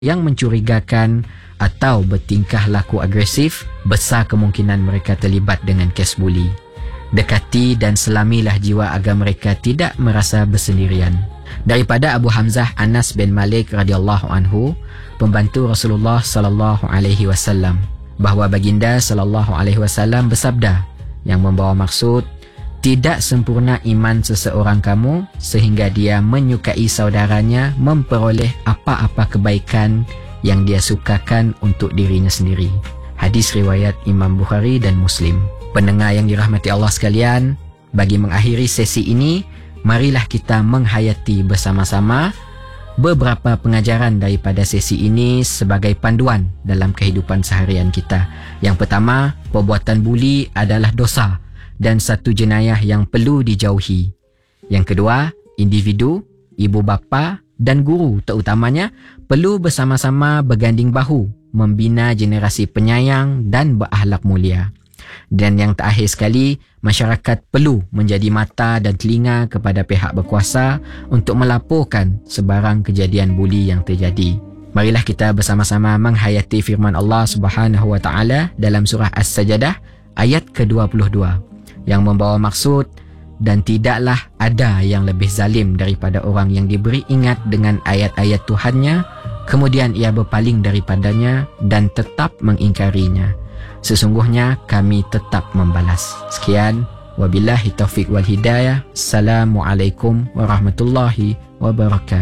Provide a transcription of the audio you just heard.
yang mencurigakan atau bertingkah laku agresif, besar kemungkinan mereka terlibat dengan kes buli. Dekati dan selamilah jiwa agar mereka tidak merasa bersendirian. Daripada Abu Hamzah Anas bin Malik radhiyallahu anhu, pembantu Rasulullah sallallahu alaihi wasallam, bahawa baginda sallallahu alaihi wasallam bersabda yang membawa maksud, tidak sempurna iman seseorang kamu sehingga dia menyukai saudaranya memperoleh apa-apa kebaikan yang dia sukakan untuk dirinya sendiri. Hadis riwayat Imam Bukhari dan Muslim. Pendengar yang dirahmati Allah sekalian, bagi mengakhiri sesi ini, marilah kita menghayati bersama-sama beberapa pengajaran daripada sesi ini sebagai panduan dalam kehidupan seharian kita. Yang pertama, perbuatan buli adalah dosa dan satu jenayah yang perlu dijauhi. Yang kedua, individu, ibu bapa dan guru terutamanya perlu bersama-sama berganding bahu membina generasi penyayang dan berakhlak mulia. Dan yang terakhir sekali, masyarakat perlu menjadi mata dan telinga kepada pihak berkuasa untuk melaporkan sebarang kejadian buli yang terjadi. Marilah kita bersama-sama menghayati firman Allah Subhanahu wa taala dalam surah As-Sajdah ayat ke-22 yang membawa maksud, dan tidaklah ada yang lebih zalim daripada orang yang diberi ingat dengan ayat-ayat Tuhannya, kemudian ia berpaling daripadanya dan tetap mengingkarinya. Sesungguhnya kami tetap membalas. Sekian, wabillahi taufiq wal hidayah. Assalamualaikum warahmatullahi wabarakatuh.